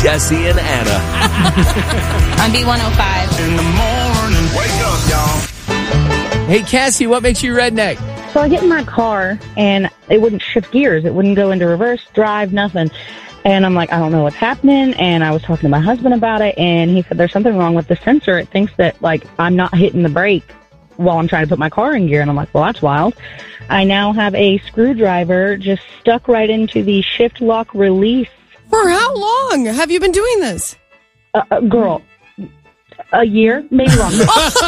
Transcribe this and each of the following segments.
Jesse and Anna. On B105. In the morning, wake up, y'all. Hey, Cassie, what makes you redneck? So I get in my car, and it wouldn't shift gears. It wouldn't go into reverse, drive, nothing. And I'm like, I don't know what's happening. And I was talking to my husband about it, and he said there's something wrong with the sensor. It thinks that, like, I'm not hitting the brake while I'm trying to put my car in gear. And I'm like, well, that's wild. I now have a screwdriver just stuck right into the shift lock release. For how long have you been doing this? Girl, a year, maybe longer.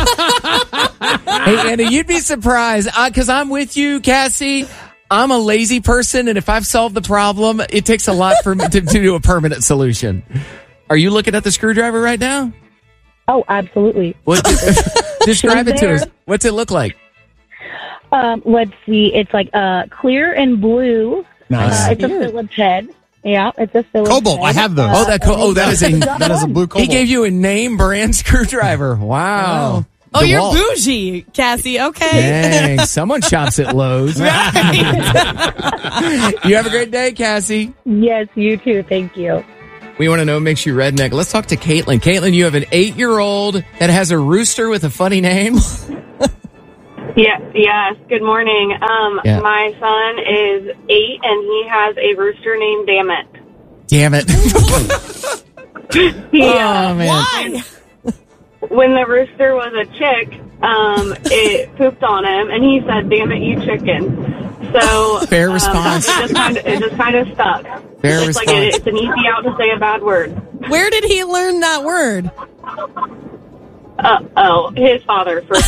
Hey, Anna, you'd be surprised because I'm with you, Cassie. I'm a lazy person, and if I've solved the problem, it takes a lot for me to do a permanent solution. Are you looking at the screwdriver right now? Oh, absolutely. Describe it to us. What's it look like? Let's see. It's like clear and blue. Nice. It's a Phillips head. Yeah, it's a Phillips Cobalt. head. I have those. That is a blue Cobalt. He gave you a name brand screwdriver. Wow. Oh, you're DeWalt. bougie, Cassie. Okay. Dang, someone shops at Lowe's. You have a great day, Cassie. Yes, you too. Thank you. We want to know what makes you redneck. Let's talk to Caitlin. Caitlin, you have an 8-year-old that has a rooster with a funny name. Yes. Good morning. Yeah. My son is 8, and he has a rooster named Dammit. Damn it. Yeah. Oh, man. Why? When the rooster was a chick, it pooped on him, and he said, "Damn it, you chicken." So Fair response. It just kind of stuck. Fair it's response. like it's an easy out to say a bad word. Where did he learn that word? His father for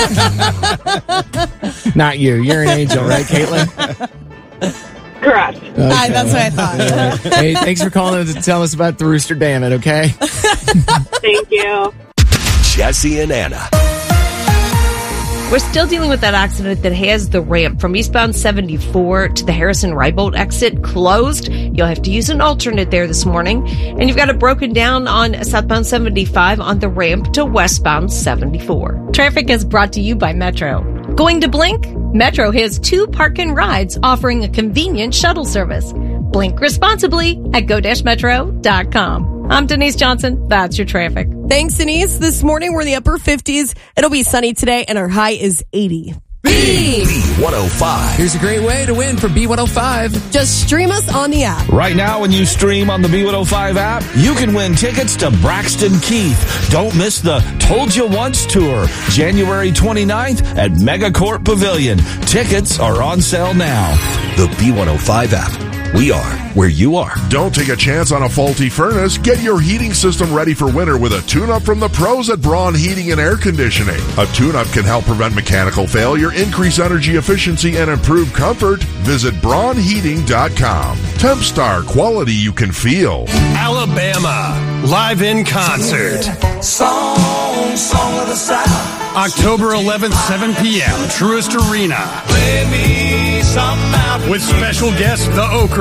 sure. Not you. You're an angel, right, Caitlin? Correct. Okay. That's what I thought. Hey, thanks for calling to tell us about the rooster. Damn it, okay? Thank you. Jesse and Anna. We're still dealing with that accident that has the ramp from eastbound 74 to the Harrison-Rybolt exit closed. You'll have to use an alternate there this morning. And you've got it broken down on southbound 75 on the ramp to westbound 74. Traffic is brought to you by Metro. Going to Blink? Metro has 2 park and rides offering a convenient shuttle service. Blink responsibly at go-metro.com. I'm Denise Johnson. That's your traffic. Thanks, Denise. This morning, we're in the upper 50s. It'll be sunny today, and our high is 80. B105. Here's a great way to win for B105. Just stream us on the app. Right now, when you stream on the B105 app, you can win tickets to Braxton Keith. Don't miss the Told You Once tour, January 29th at Megacorp Pavilion. Tickets are on sale now. The B105 app. We are where you are. Don't take a chance on a faulty furnace. Get your heating system ready for winter with a tune-up from the pros at Braun Heating and Air Conditioning. A tune-up can help prevent mechanical failure, increase energy efficiency, and improve comfort. Visit BraunHeating.com. Tempstar, quality you can feel. Alabama, live in concert. Song of the South. October 11th, 7 p.m., Truist Arena. Play me some With special guest, the Okra